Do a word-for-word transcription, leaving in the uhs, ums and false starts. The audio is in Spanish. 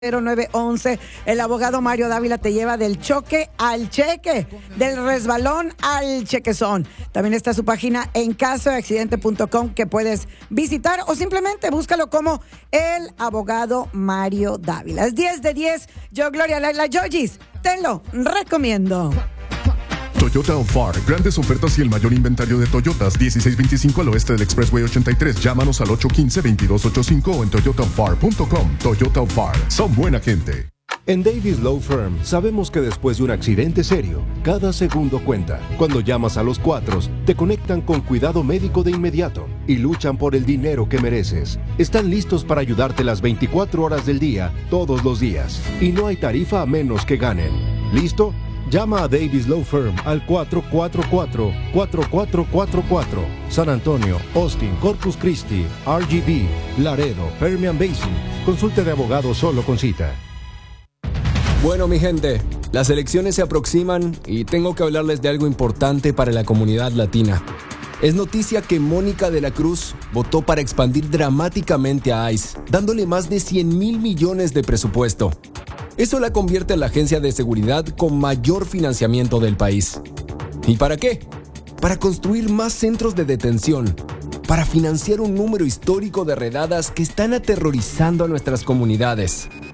cero nueve once. El abogado Mario Dávila te lleva del choque al cheque, del resbalón al chequezón. También está su página en caso de accidente punto com que puedes visitar o simplemente búscalo como el abogado Mario Dávila. Es diez de diez. Yo, Gloria Laila Yogis, te lo recomiendo. Toyota of Far, grandes ofertas y el mayor inventario de Toyotas, dieciséis veinticinco al oeste del Expressway ochenta y tres. Llámanos al ocho uno cinco, veintidós ochenta y cinco o en toyota of far punto com. Toyota of Far, son buena gente. En Davis Law Firm sabemos que después de un accidente serio, cada segundo cuenta. Cuando llamas a los cuatros, te conectan con cuidado médico de inmediato y luchan por el dinero que mereces. Están listos para ayudarte las veinticuatro horas del día, todos los días. Y no hay tarifa a menos que ganen. ¿Listo? Llama a Davis Law Firm al cuatro cuatro cuatro, cuatro cuatro cuatro cuatro. San Antonio, Austin, Corpus Christi, R G V, Laredo, Permian Basin. Consulte de abogado solo con cita. Bueno, mi gente, las elecciones se aproximan y tengo que hablarles de algo importante para la comunidad latina. Es noticia que Mónica de la Cruz votó para expandir dramáticamente a ICE, dándole más de cien mil millones de presupuesto. Eso la convierte en la agencia de seguridad con mayor financiamiento del país. ¿Y para qué? Para construir más centros de detención, para financiar un número histórico de redadas que están aterrorizando a nuestras comunidades.